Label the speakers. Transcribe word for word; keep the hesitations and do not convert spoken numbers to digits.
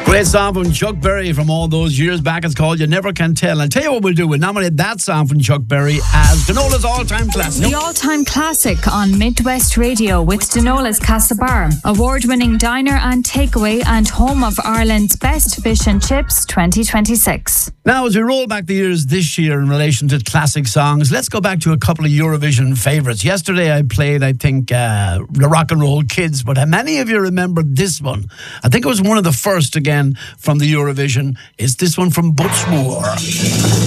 Speaker 1: Great song from Chuck Berry from all those years back. It's called You Never Can Tell. I'll tell you what we'll do. We'll nominate that song from Chuck Berry as Donola's all-time classic.
Speaker 2: The all-time classic on Midwest Radio with Donola's Castlebar. Award-winning diner and takeaway and home of Ireland's best fish and chips twenty twenty-six.
Speaker 1: Now, as we roll back the years this year in relation to classic songs, let's go back to a couple of Eurovision favourites. Yesterday I played, I think, uh, the Rock and Roll Kids, but how many of you remember this one? I think it was one of the first again from the Eurovision. Is this one from Butch Moore?